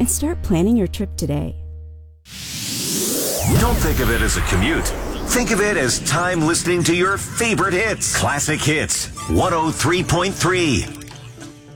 and start planning your trip today. Don't think of it as a commute. Think of it as time listening to your favorite hits. Classic Hits 103.3.